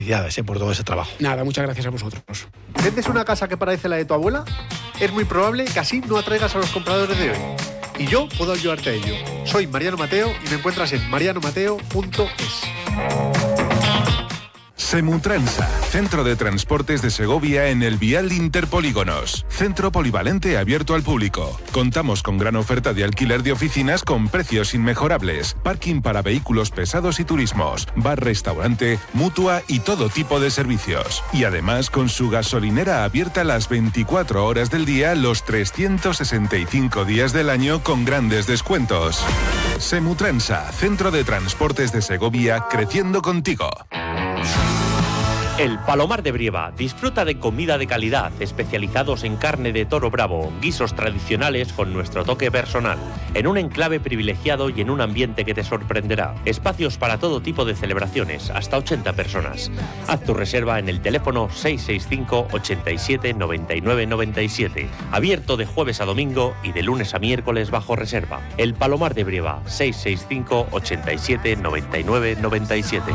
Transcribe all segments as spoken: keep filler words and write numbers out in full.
Felicidades eh, por todo ese trabajo. Nada, muchas gracias a vosotros. ¿Vendes una casa que parece la de tu abuela? Es muy probable que así no atraigas a los compradores de hoy. Y yo puedo ayudarte a ello. Soy Mariano Mateo y me encuentras en mariano mateo punto es. Semutransa, centro de transportes de Segovia en el Vial Interpolígonos. Centro polivalente abierto al público. Contamos con gran oferta de alquiler de oficinas con precios inmejorables. Parking para vehículos pesados y turismos. Bar, restaurante, mutua y todo tipo de servicios. Y además con su gasolinera abierta las veinticuatro horas del día, los trescientos sesenta y cinco días del año con grandes descuentos. Semutransa, centro de transportes de Segovia, creciendo contigo. El Palomar de Brieva disfruta de comida de calidad, especializados en carne de toro bravo, guisos tradicionales con nuestro toque personal, en un enclave privilegiado y en un ambiente que te sorprenderá. Espacios para todo tipo de celebraciones, hasta ochenta personas. Haz tu reserva en el teléfono seis seis cinco, ochenta y siete, noventa y nueve, noventa y siete. Abierto de jueves a domingo y de lunes a miércoles bajo reserva. El Palomar de Brieva, seis seis cinco, ochenta y siete, noventa y nueve, noventa y siete.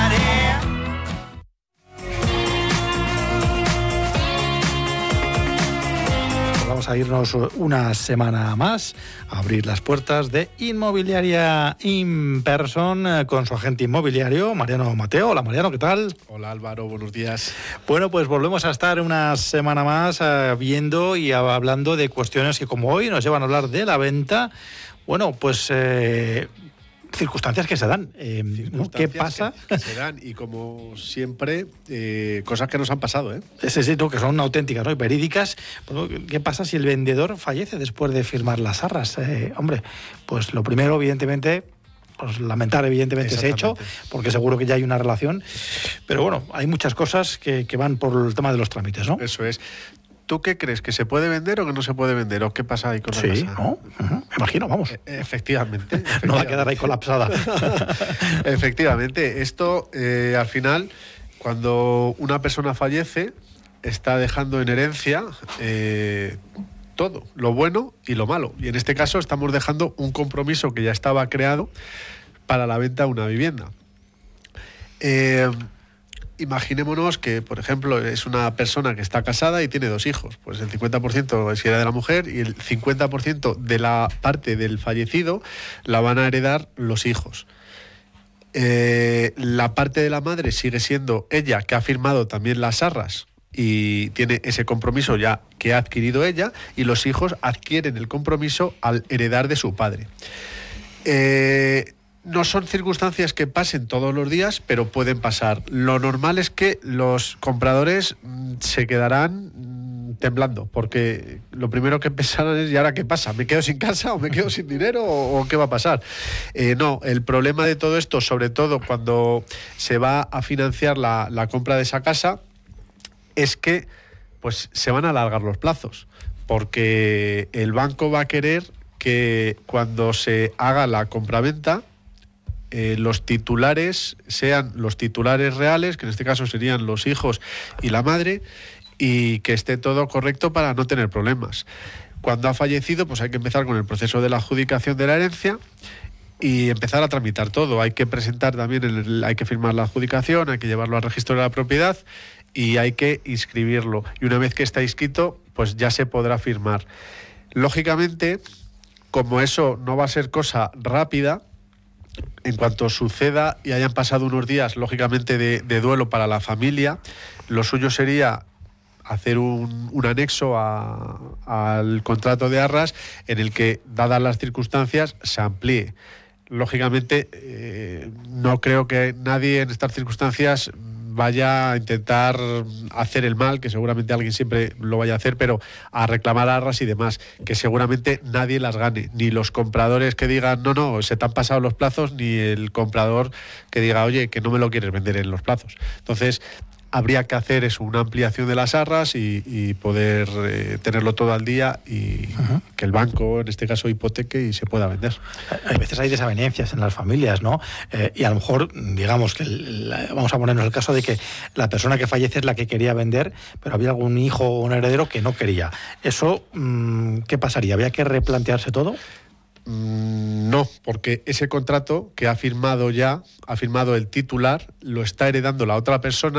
Vamos a irnos una semana más a abrir las puertas de Inmobiliaria Inperson con su agente inmobiliario, Mariano Mateo. Hola Mariano, ¿qué tal? Hola Álvaro, buenos días. Bueno, pues volvemos a estar una semana más uh, viendo y hablando de cuestiones que como hoy nos llevan a hablar de la venta. Bueno, pues... Eh, circunstancias que se dan. Eh, ¿no? ¿Qué pasa? Que, que se dan y como siempre, eh, cosas que nos han pasado. ¿eh? Sí, sí, no, que son auténticas, ¿no? Y verídicas. ¿Qué pasa si el vendedor fallece después de firmar las arras? Eh, hombre, pues lo primero, evidentemente... Pues lamentar evidentemente ese hecho, porque seguro que ya hay una relación. Pero bueno, hay muchas cosas que, que van por el tema de los trámites, ¿no? Eso es. ¿Tú qué crees? ¿Que se puede vender o que no se puede vender? ¿O qué pasa ahí con la sí, casa? ¿no? Uh-huh. Me imagino, vamos. E- efectivamente, efectivamente. No va a quedar ahí colapsada. Efectivamente. Esto, eh, al final, cuando una persona fallece, está dejando en herencia eh, todo, lo bueno y lo malo. Y en este caso estamos dejando un compromiso que ya estaba creado para la venta de una vivienda. Eh... Imaginémonos que, por ejemplo, es una persona que está casada y tiene dos hijos. Pues el cincuenta por ciento sería de la mujer y el cincuenta por ciento de la parte del fallecido la van a heredar los hijos. Eh, la parte de la madre sigue siendo ella, que ha firmado también las arras y tiene ese compromiso ya que ha adquirido ella, y los hijos adquieren el compromiso al heredar de su padre. Eh... No son circunstancias que pasen todos los días, pero pueden pasar. Lo normal es que los compradores mmm, se quedarán mmm, temblando, porque lo primero que pensarán es, ¿y ahora qué pasa? ¿Me quedo sin casa o me quedo sin dinero o, o qué va a pasar? Eh, no, el problema de todo esto, sobre todo cuando se va a financiar la, la compra de esa casa, es que pues, se van a alargar los plazos, porque el banco va a querer que cuando se haga la compraventa, Eh, los titulares sean los titulares reales, que en este caso serían los hijos y la madre, y que esté todo correcto para no tener problemas. Cuando ha fallecido, pues hay que empezar con el proceso de la adjudicación de la herencia y empezar a tramitar todo. Hay que presentar también, el, hay que firmar la adjudicación, hay que llevarlo al registro de la propiedad y hay que inscribirlo. Y una vez que está inscrito, pues ya se podrá firmar. Lógicamente, como eso no va a ser cosa rápida, en cuanto suceda y hayan pasado unos días, lógicamente, de, de duelo para la familia, lo suyo sería hacer un, un anexo a, al contrato de arras en el que, dadas las circunstancias, se amplíe. Lógicamente, eh, no creo que nadie en estas circunstancias vaya a intentar hacer el mal, que seguramente alguien siempre lo vaya a hacer, pero a reclamar arras y demás, que seguramente nadie las gane, ni los compradores que digan no, no, se te han pasado los plazos, ni el comprador que diga, oye, que no me lo quieres vender en los plazos. Entonces, habría que hacer eso, una ampliación de las arras y, y poder eh, tenerlo todo al día y uh-huh. que el banco, en este caso, hipoteque y se pueda vender. A veces hay desavenencias en las familias, ¿no? Eh, y a lo mejor, digamos, que la, vamos a ponernos el caso de que la persona que fallece es la que quería vender, pero había algún hijo o un heredero que no quería. ¿Eso mmm, qué pasaría? ¿Había que replantearse todo? Mm, no, porque ese contrato que ha firmado ya, ha firmado el titular, lo está heredando la otra persona